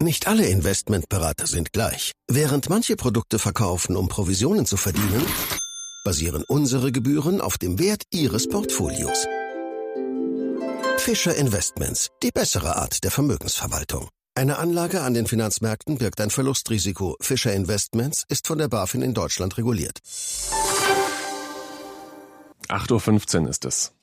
Nicht alle Investmentberater sind gleich. Während manche Produkte verkaufen, um Provisionen zu verdienen, basieren unsere Gebühren auf dem Wert Ihres Portfolios. Fischer Investments, die bessere Art der Vermögensverwaltung. Eine Anlage an den Finanzmärkten birgt ein Verlustrisiko. Fischer Investments ist von der BaFin in Deutschland reguliert. 8:15 Uhr ist es.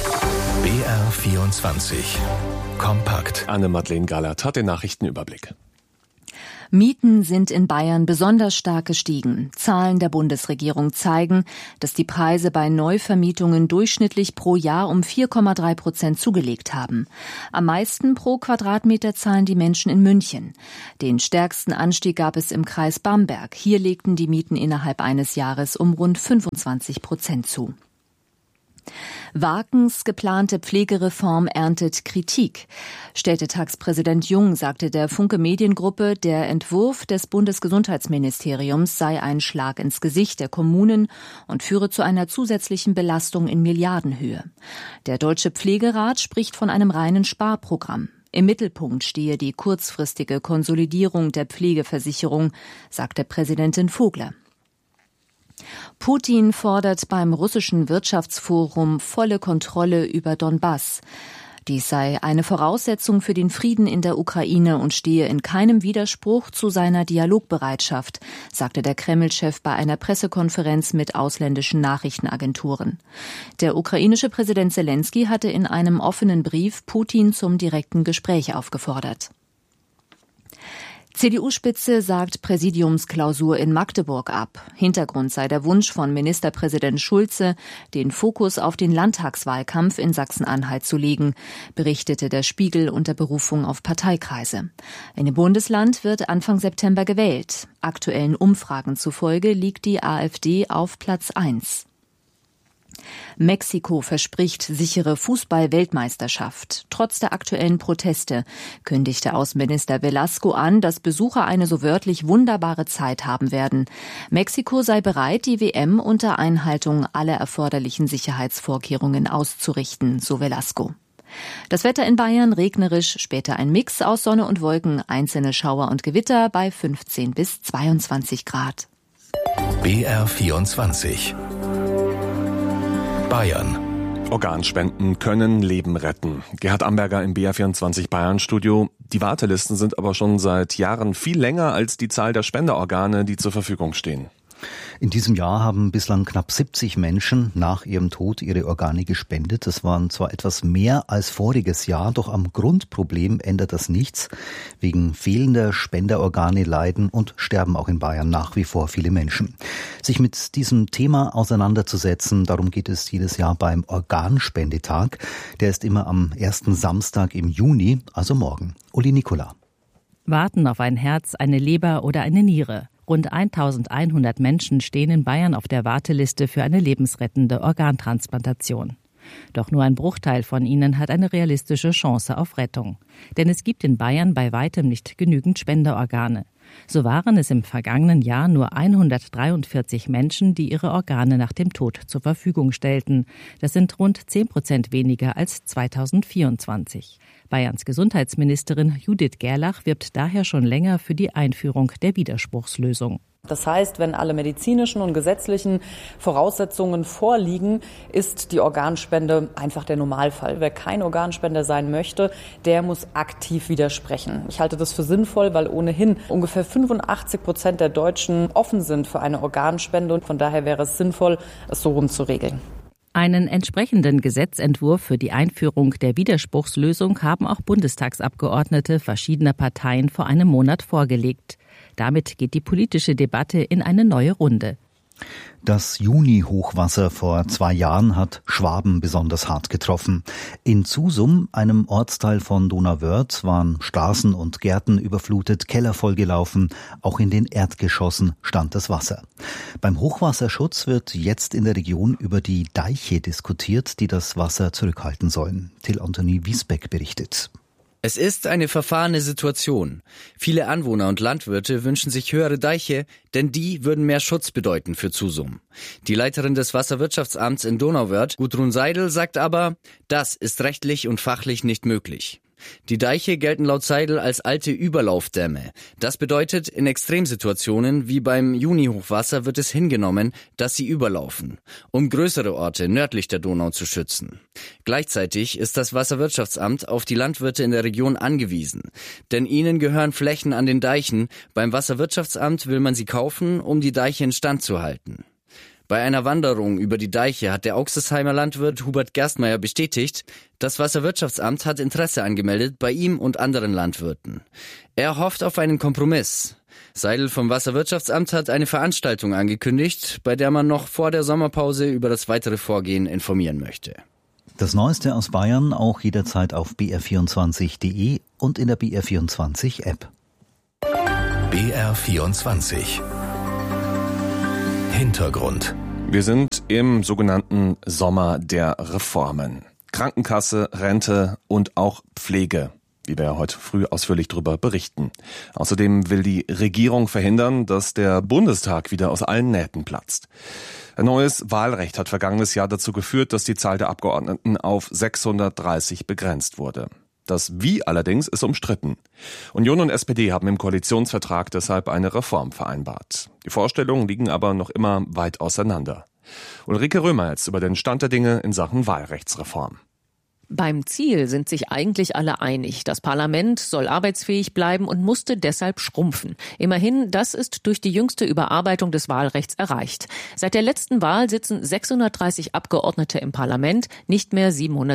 BR24 Kompakt. Anne-Madeleine Gallert hat den Nachrichtenüberblick. Mieten sind in Bayern besonders stark gestiegen. Zahlen der Bundesregierung zeigen, dass die Preise bei Neuvermietungen durchschnittlich pro Jahr um 4,3% zugelegt haben. Am meisten pro Quadratmeter zahlen die Menschen in München. Den stärksten Anstieg gab es im Kreis Bamberg. Hier legten die Mieten innerhalb eines Jahres um rund 25% zu. Wakens geplante Pflegereform erntet Kritik. Städtetagspräsident Jung sagte der Funke Mediengruppe, der Entwurf des Bundesgesundheitsministeriums sei ein Schlag ins Gesicht der Kommunen und führe zu einer zusätzlichen Belastung in Milliardenhöhe. Der Deutsche Pflegerat spricht von einem reinen Sparprogramm. Im Mittelpunkt stehe die kurzfristige Konsolidierung der Pflegeversicherung, sagte Präsidentin Vogler. Putin fordert beim russischen Wirtschaftsforum volle Kontrolle über Donbass. Dies sei eine Voraussetzung für den Frieden in der Ukraine und stehe in keinem Widerspruch zu seiner Dialogbereitschaft, sagte der Kreml-Chef bei einer Pressekonferenz mit ausländischen Nachrichtenagenturen. Der ukrainische Präsident Selenskyj hatte in einem offenen Brief Putin zum direkten Gespräch aufgefordert. CDU-Spitze sagt Präsidiumsklausur in Magdeburg ab. Hintergrund sei der Wunsch von Ministerpräsident Schulze, den Fokus auf den Landtagswahlkampf in Sachsen-Anhalt zu legen, berichtete der Spiegel unter Berufung auf Parteikreise. In dem Bundesland wird Anfang September gewählt. Aktuellen Umfragen zufolge liegt die AfD auf Platz 1. Mexiko verspricht sichere Fußball-Weltmeisterschaft. Trotz der aktuellen Proteste kündigte Außenminister Velasco an, dass Besucher eine so wörtlich wunderbare Zeit haben werden. Mexiko sei bereit, die WM unter Einhaltung aller erforderlichen Sicherheitsvorkehrungen auszurichten, so Velasco. Das Wetter in Bayern regnerisch, später ein Mix aus Sonne und Wolken, einzelne Schauer und Gewitter bei 15 bis 22 Grad. BR24 Bayern. Organspenden können Leben retten. Gerhard Amberger im BR24 Bayern-Studio. Die Wartelisten sind aber schon seit Jahren viel länger als die Zahl der Spenderorgane, die zur Verfügung stehen. In diesem Jahr haben bislang knapp 70 Menschen nach ihrem Tod ihre Organe gespendet. Das waren zwar etwas mehr als voriges Jahr, doch am Grundproblem ändert das nichts. Wegen fehlender Spenderorgane leiden und sterben auch in Bayern nach wie vor viele Menschen. Sich mit diesem Thema auseinanderzusetzen, darum geht es jedes Jahr beim Organspendetag. Der ist immer am ersten Samstag im Juni, also morgen. Uli Nikola. Warten auf ein Herz, eine Leber oder eine Niere. Rund 1100 Menschen stehen in Bayern auf der Warteliste für eine lebensrettende Organtransplantation. Doch nur ein Bruchteil von ihnen hat eine realistische Chance auf Rettung. Denn es gibt in Bayern bei weitem nicht genügend Spenderorgane. So waren es im vergangenen Jahr nur 143 Menschen, die ihre Organe nach dem Tod zur Verfügung stellten. Das sind rund 10% weniger als 2024. Bayerns Gesundheitsministerin Judith Gerlach wirbt daher schon länger für die Einführung der Widerspruchslösung. Das heißt, wenn alle medizinischen und gesetzlichen Voraussetzungen vorliegen, ist die Organspende einfach der Normalfall. Wer kein Organspender sein möchte, der muss aktiv widersprechen. Ich halte das für sinnvoll, weil ohnehin ungefähr 85% der Deutschen offen sind für eine Organspende und von daher wäre es sinnvoll, es so rum zu regeln. Einen entsprechenden Gesetzentwurf für die Einführung der Widerspruchslösung haben auch Bundestagsabgeordnete verschiedener Parteien vor einem Monat vorgelegt. Damit geht die politische Debatte in eine neue Runde. Das Juni-Hochwasser vor 2 Jahren hat Schwaben besonders hart getroffen. In Zusum, einem Ortsteil von Donauwörth, waren Straßen und Gärten überflutet, Keller vollgelaufen. Auch in den Erdgeschossen stand das Wasser. Beim Hochwasserschutz wird jetzt in der Region über die Deiche diskutiert, die das Wasser zurückhalten sollen. Till Anthony Wiesbeck berichtet. Es ist eine verfahrene Situation. Viele Anwohner und Landwirte wünschen sich höhere Deiche, denn die würden mehr Schutz bedeuten für Zusum. Die Leiterin des Wasserwirtschaftsamts in Donauwörth, Gudrun Seidel, sagt aber, das ist rechtlich und fachlich nicht möglich. Die Deiche gelten laut Seidel als alte Überlaufdämme. Das bedeutet, in Extremsituationen wie beim Juni-Hochwasser wird es hingenommen, dass sie überlaufen, um größere Orte nördlich der Donau zu schützen. Gleichzeitig ist das Wasserwirtschaftsamt auf die Landwirte in der Region angewiesen, denn ihnen gehören Flächen an den Deichen. Beim Wasserwirtschaftsamt will man sie kaufen, um die Deiche instand zu halten. Bei einer Wanderung über die Deiche hat der Auxesheimer Landwirt Hubert Gerstmeier bestätigt, das Wasserwirtschaftsamt hat Interesse angemeldet bei ihm und anderen Landwirten. Er hofft auf einen Kompromiss. Seidel vom Wasserwirtschaftsamt hat eine Veranstaltung angekündigt, bei der man noch vor der Sommerpause über das weitere Vorgehen informieren möchte. Das Neueste aus Bayern auch jederzeit auf br24.de und in der BR24-App. BR24 Hintergrund. Wir sind im sogenannten Sommer der Reformen. Krankenkasse, Rente und auch Pflege, wie wir heute früh ausführlich darüber berichten. Außerdem will die Regierung verhindern, dass der Bundestag wieder aus allen Nähten platzt. Ein neues Wahlrecht hat vergangenes Jahr dazu geführt, dass die Zahl der Abgeordneten auf 630 begrenzt wurde. Das Wie allerdings ist umstritten. Union und SPD haben im Koalitionsvertrag deshalb eine Reform vereinbart. Die Vorstellungen liegen aber noch immer weit auseinander. Ulrike Römer jetzt über den Stand der Dinge in Sachen Wahlrechtsreform. Beim Ziel sind sich eigentlich alle einig. Das Parlament soll arbeitsfähig bleiben und musste deshalb schrumpfen. Immerhin, das ist durch die jüngste Überarbeitung des Wahlrechts erreicht. Seit der letzten Wahl sitzen 630 Abgeordnete im Parlament, nicht mehr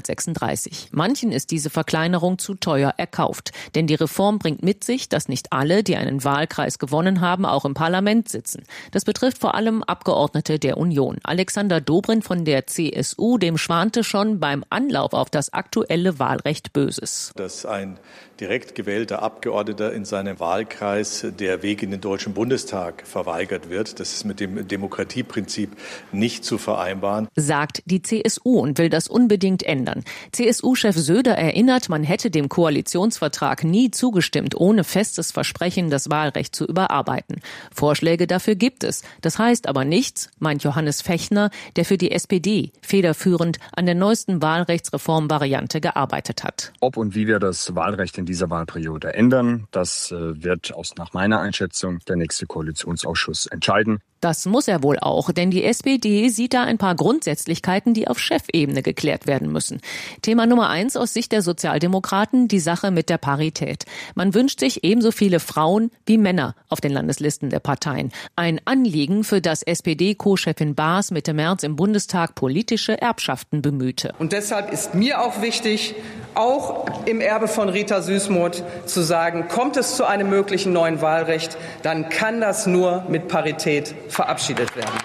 736. Manchen ist diese Verkleinerung zu teuer erkauft. Denn die Reform bringt mit sich, dass nicht alle, die einen Wahlkreis gewonnen haben, auch im Parlament sitzen. Das betrifft vor allem Abgeordnete der Union. Alexander Dobrindt von der CSU, dem schwante schon beim Anlauf auf das aktuelle Wahlrecht Böses. Dass ein direkt gewählter Abgeordneter in seinem Wahlkreis der Weg in den Deutschen Bundestag verweigert wird, das ist mit dem Demokratieprinzip nicht zu vereinbaren, sagt die CSU und will das unbedingt ändern. CSU-Chef Söder erinnert, man hätte dem Koalitionsvertrag nie zugestimmt, ohne festes Versprechen, das Wahlrecht zu überarbeiten. Vorschläge dafür gibt es. Das heißt aber nichts, meint Johannes Fechner, der für die SPD federführend an der neuesten Wahlrechtsreformvariante gearbeitet hat. Ob und wie wir das Wahlrecht in dieser Wahlperiode ändern, das wird nach meiner Einschätzung der nächste Koalitionsausschuss entscheiden. Das muss er wohl auch, denn die SPD sieht da ein paar Grundsätzlichkeiten, die auf Chefebene geklärt werden müssen. Thema Nummer 1 aus Sicht der Sozialdemokraten, die Sache mit der Parität. Man wünscht sich ebenso viele Frauen wie Männer auf den Landeslisten der Parteien. Ein Anliegen, für das SPD-Co-Chefin Baas Mitte März im Bundestag politische Erbschaften bemühte. Und deshalb ist mir auch wichtig, auch im Erbe von Rita Süssmuth zu sagen, kommt es zu einem möglichen neuen Wahlrecht, dann kann das nur mit Parität verabschiedet werden.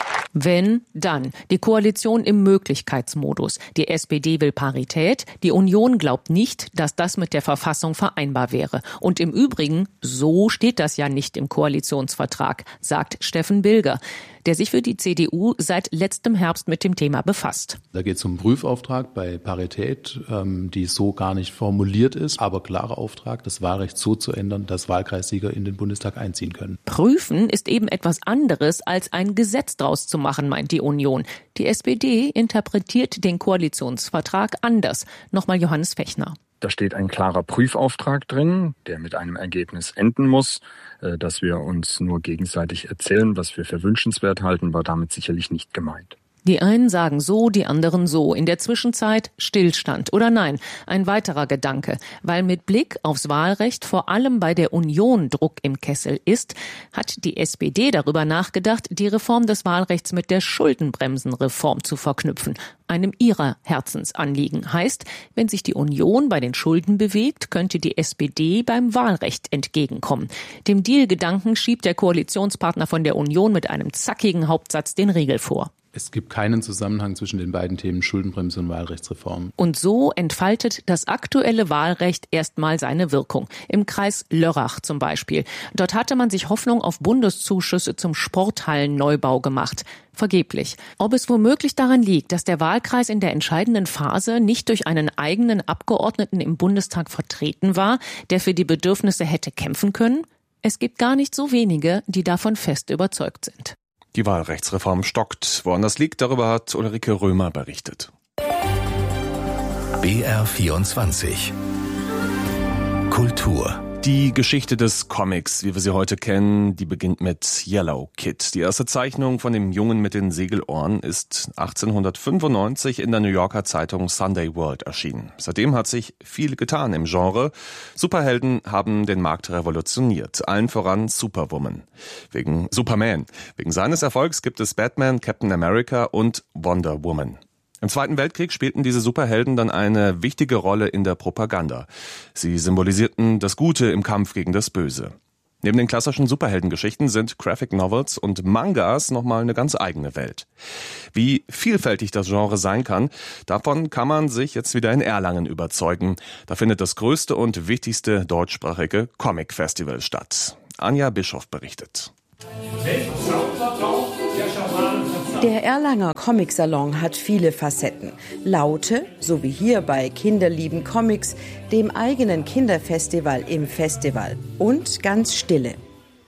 Wenn, dann. Die Koalition im Möglichkeitsmodus. Die SPD will Parität. Die Union glaubt nicht, dass das mit der Verfassung vereinbar wäre. Und im Übrigen, so steht das ja nicht im Koalitionsvertrag, sagt Steffen Bilger, der sich für die CDU seit letztem Herbst mit dem Thema befasst. Da geht es um einen Prüfauftrag bei Parität, die so gar nicht formuliert ist, aber klarer Auftrag, das Wahlrecht so zu ändern, dass Wahlkreissieger in den Bundestag einziehen können. Prüfen ist eben etwas anderes, als ein Gesetz draus zu machen, meint die Union. Die SPD interpretiert den Koalitionsvertrag anders. Nochmal Johannes Fechner. Da steht ein klarer Prüfauftrag drin, der mit einem Ergebnis enden muss. Dass wir uns nur gegenseitig erzählen, was wir für wünschenswert halten, war damit sicherlich nicht gemeint. Die einen sagen so, die anderen so. In der Zwischenzeit Stillstand. Oder nein, ein weiterer Gedanke. Weil mit Blick aufs Wahlrecht vor allem bei der Union Druck im Kessel ist, hat die SPD darüber nachgedacht, die Reform des Wahlrechts mit der Schuldenbremsenreform zu verknüpfen. Einem ihrer Herzensanliegen. Heißt, wenn sich die Union bei den Schulden bewegt, könnte die SPD beim Wahlrecht entgegenkommen. Dem Deal-Gedanken schiebt der Koalitionspartner von der Union mit einem zackigen Hauptsatz den Riegel vor. Es gibt keinen Zusammenhang zwischen den beiden Themen Schuldenbremse und Wahlrechtsreform. Und so entfaltet das aktuelle Wahlrecht erstmal seine Wirkung. Im Kreis Lörrach zum Beispiel. Dort hatte man sich Hoffnung auf Bundeszuschüsse zum Sporthallenneubau gemacht. Vergeblich. Ob es womöglich daran liegt, dass der Wahlkreis in der entscheidenden Phase nicht durch einen eigenen Abgeordneten im Bundestag vertreten war, der für die Bedürfnisse hätte kämpfen können? Es gibt gar nicht so wenige, die davon fest überzeugt sind. Die Wahlrechtsreform stockt. Woran das liegt, darüber hat Ulrike Römer berichtet. BR24 Kultur. Die Geschichte des Comics, wie wir sie heute kennen, die beginnt mit Yellow Kid. Die erste Zeichnung von dem Jungen mit den Segelohren ist 1895 in der New Yorker Zeitung Sunday World erschienen. Seitdem hat sich viel getan im Genre. Superhelden haben den Markt revolutioniert, allen voran Superwoman. Wegen Superman. Wegen seines Erfolgs gibt es Batman, Captain America und Wonder Woman. Im Zweiten Weltkrieg spielten diese Superhelden dann eine wichtige Rolle in der Propaganda. Sie symbolisierten das Gute im Kampf gegen das Böse. Neben den klassischen Superheldengeschichten sind Graphic Novels und Mangas nochmal eine ganz eigene Welt. Wie vielfältig das Genre sein kann, davon kann man sich jetzt wieder in Erlangen überzeugen. Da findet das größte und wichtigste deutschsprachige Comic-Festival statt. Anja Bischoff berichtet. Der Erlanger Comic-Salon hat viele Facetten. Laute, so wie hier bei Kinderlieben Comics, dem eigenen Kinderfestival im Festival. Und ganz stille.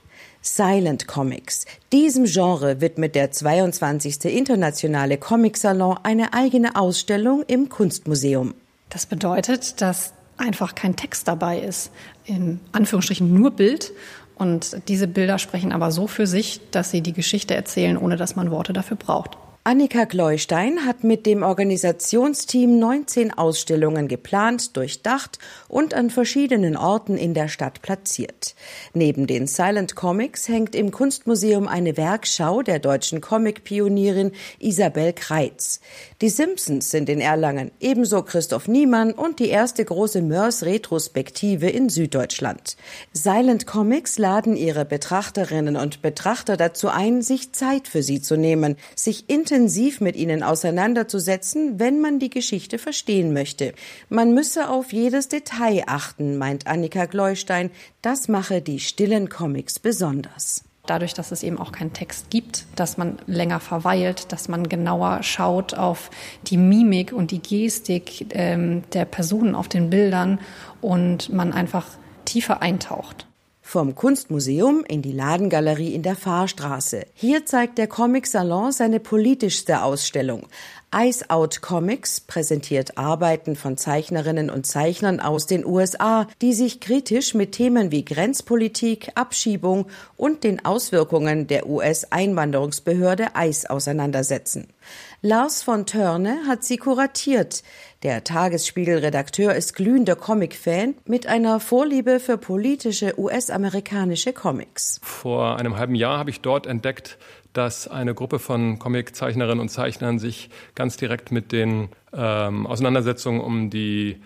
Silent Comics. Diesem Genre widmet der 22. Internationale Comic-Salon eine eigene Ausstellung im Kunstmuseum. Das bedeutet, dass einfach kein Text dabei ist. In Anführungsstrichen nur Bild. Und diese Bilder sprechen aber so für sich, dass sie die Geschichte erzählen, ohne dass man Worte dafür braucht. Annika Gleustein hat mit dem Organisationsteam 19 Ausstellungen geplant, durchdacht und an verschiedenen Orten in der Stadt platziert. Neben den Silent Comics hängt im Kunstmuseum eine Werkschau der deutschen Comic-Pionierin Isabel Kreitz. Die Simpsons sind in Erlangen, ebenso Christoph Niemann und die erste große Mörs-Retrospektive in Süddeutschland. Silent Comics laden ihre Betrachterinnen und Betrachter dazu ein, sich Zeit für sie zu nehmen, sich intensiv mit ihnen auseinanderzusetzen, wenn man die Geschichte verstehen möchte. Man müsse auf jedes Detail achten, meint Annika Gleustein. Das mache die stillen Comics besonders. Dadurch, dass es eben auch keinen Text gibt, dass man länger verweilt, dass man genauer schaut auf die Mimik und die Gestik der Personen auf den Bildern und man einfach tiefer eintaucht. Vom Kunstmuseum in die Ladengalerie in der Fahrstraße. Hier zeigt der Comic-Salon seine politischste Ausstellung. Ice Out Comics präsentiert Arbeiten von Zeichnerinnen und Zeichnern aus den USA, die sich kritisch mit Themen wie Grenzpolitik, Abschiebung und den Auswirkungen der US-Einwanderungsbehörde ICE auseinandersetzen. Lars von Törne hat sie kuratiert. Der Tagesspiegel-Redakteur ist glühender Comic-Fan mit einer Vorliebe für politische US-amerikanische Comics. Vor einem halben Jahr habe ich dort entdeckt, dass eine Gruppe von Comiczeichnerinnen und Zeichnern sich ganz direkt mit den Auseinandersetzungen um die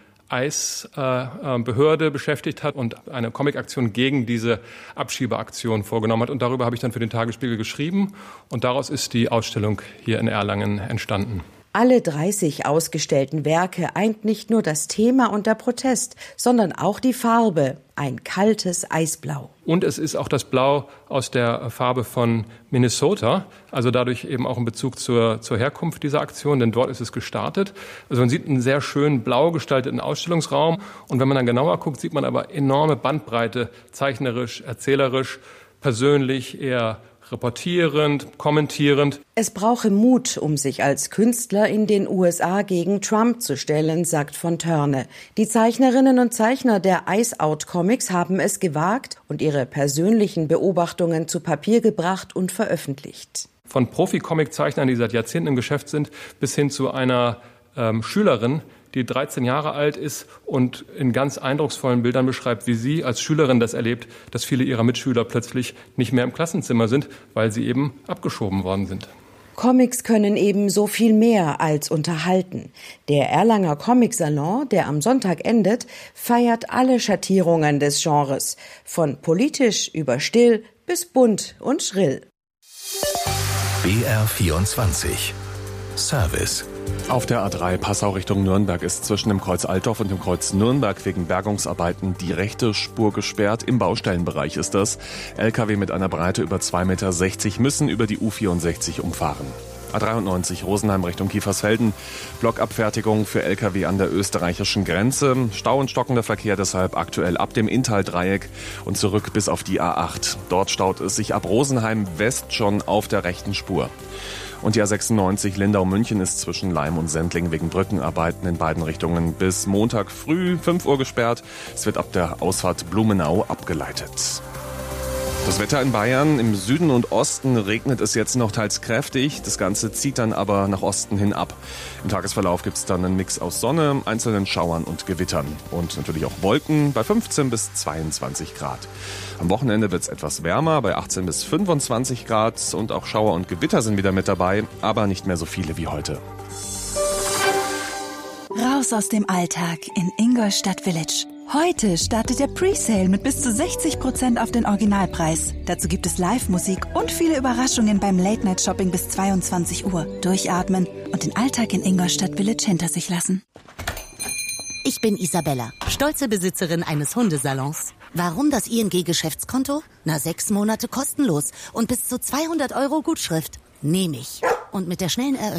ICE-Behörde beschäftigt hat und eine Comicaktion gegen diese Abschiebeaktion vorgenommen hat. Und darüber habe ich dann für den Tagesspiegel geschrieben und daraus ist die Ausstellung hier in Erlangen entstanden. Alle 30 ausgestellten Werke eint nicht nur das Thema und der Protest, sondern auch die Farbe, ein kaltes Eisblau. Und es ist auch das Blau aus der Farbe von Minnesota, also dadurch eben auch ein Bezug zur Herkunft dieser Aktion, denn dort ist es gestartet. Also man sieht einen sehr schön blau gestalteten Ausstellungsraum und wenn man dann genauer guckt, sieht man aber enorme Bandbreite, zeichnerisch, erzählerisch, persönlich, eher reportierend, kommentierend. Es brauche Mut, um sich als Künstler in den USA gegen Trump zu stellen, sagt von Törne. Die Zeichnerinnen und Zeichner der Ice Out Comics haben es gewagt und ihre persönlichen Beobachtungen zu Papier gebracht und veröffentlicht. Von Profi-Comic-Zeichnern, die seit Jahrzehnten im Geschäft sind, bis hin zu einer Schülerin, die 13 Jahre alt ist und in ganz eindrucksvollen Bildern beschreibt, wie sie als Schülerin das erlebt, dass viele ihrer Mitschüler plötzlich nicht mehr im Klassenzimmer sind, weil sie eben abgeschoben worden sind. Comics können eben so viel mehr als unterhalten. Der Erlanger Comic-Salon, der am Sonntag endet, feiert alle Schattierungen des Genres. Von politisch über still bis bunt und schrill. BR24 Service. Auf der A3 Passau Richtung Nürnberg ist zwischen dem Kreuz Altdorf und dem Kreuz Nürnberg wegen Bergungsarbeiten die rechte Spur gesperrt. Im Baustellenbereich ist das. Lkw mit einer Breite über 2,60 Meter müssen über die U64 umfahren. A93 Rosenheim Richtung Kiefersfelden. Blockabfertigung für Lkw an der österreichischen Grenze. Stau und stockender Verkehr deshalb aktuell ab dem Inntal-Dreieck und zurück bis auf die A8. Dort staut es sich ab Rosenheim West schon auf der rechten Spur. Und die A96 Lindau-München ist zwischen Laim und Sendling wegen Brückenarbeiten in beiden Richtungen bis Montag früh 5 Uhr gesperrt. Es wird ab der Ausfahrt Blumenau abgeleitet. Das Wetter in Bayern: im Süden und Osten regnet es jetzt noch teils kräftig. Das Ganze zieht dann aber nach Osten hin ab. Im Tagesverlauf gibt es dann einen Mix aus Sonne, einzelnen Schauern und Gewittern. Und natürlich auch Wolken bei 15 bis 22 Grad. Am Wochenende wird es etwas wärmer, bei 18 bis 25 Grad. Und auch Schauer und Gewitter sind wieder mit dabei, aber nicht mehr so viele wie heute. Raus aus dem Alltag in Ingolstadt Village. Heute startet der Presale mit bis zu 60% auf den Originalpreis. Dazu gibt es Live-Musik und viele Überraschungen beim Late-Night-Shopping bis 22 Uhr. Durchatmen und den Alltag in Ingolstadt Village hinter sich lassen. Ich bin Isabella, stolze Besitzerin eines Hundesalons. Warum das ING-Geschäftskonto? 6 Monate kostenlos und bis zu 200 € Gutschrift. Nehme ich. Und mit der schnellen